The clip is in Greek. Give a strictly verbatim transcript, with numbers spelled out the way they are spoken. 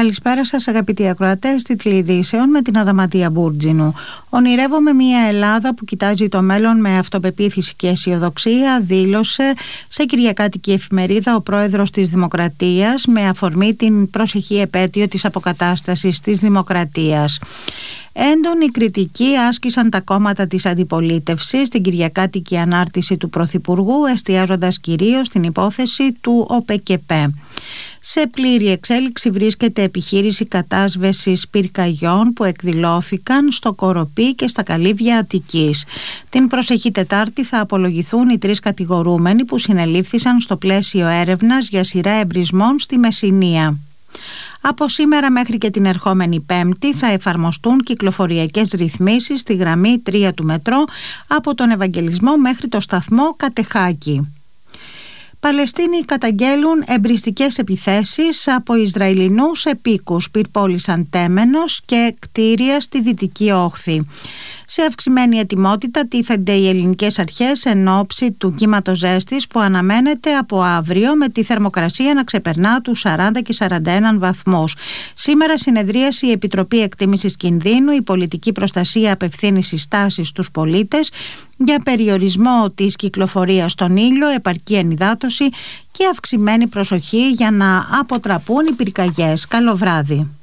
Καλησπέρα σας αγαπητοί ακροατές Τίτλοι Ειδήσεων με την Αδαμαντία Μπούρτζινου. Ονειρεύομαι μια Ελλάδα που κοιτάζει το μέλλον με αυτοπεποίθηση και αισιοδοξία, δήλωσε σε κυριακάτικη εφημερίδα ο πρόεδρος της Δημοκρατίας με αφορμή την προσεχή επέτειο της αποκατάστασης της Δημοκρατίας. Έντονη κριτική άσκησαν τα κόμματα της αντιπολίτευσης στην κυριακάτικη ανάρτηση του Πρωθυπουργού, εστιάζοντας κυρίως στην υπόθεση του ΟΠΕΚΕΠΕ. Σε πλήρη εξέλιξη βρίσκεται επιχείρηση κατάσβεσης πυρκαγιών που εκδηλώθηκαν στο Κοροπή και στα Καλύβια Αττικής. Την προσεχή Τετάρτη θα απολογηθούν οι τρεις κατηγορούμενοι που συνελήφθησαν στο πλαίσιο έρευνας για σειρά εμπρισμών στη Μεσσηνία. Από σήμερα μέχρι και την ερχόμενη Πέμπτη θα εφαρμοστούν κυκλοφοριακές ρυθμίσεις στη γραμμή τρία του μετρό από τον Ευαγγελισμό μέχρι το σταθμό Κατεχάκη. Παλαιστίνοι καταγγέλουν εμπριστικές επιθέσεις από Ισραηλινούς επίκους, πυρπόλησαν τέμενος και κτίρια στη Δυτική Όχθη. Σε αυξημένη ετοιμότητα τίθενται οι ελληνικές αρχές εν ώψη του κύματος ζέστης που αναμένεται από αύριο, με τη θερμοκρασία να ξεπερνά τους σαράντα και σαράντα ένα βαθμούς. Σήμερα συνεδρίασε η Επιτροπή Εκτίμησης Κινδύνου. Η πολιτική προστασία απευθύνει συστάσεις στους πολίτες για περιορισμό της κυκλοφορίας στον ήλιο, επαρκή ενυδάτωση και αυξημένη προσοχή για να αποτραπούν οι πυρκαγιές. Καλό βράδυ.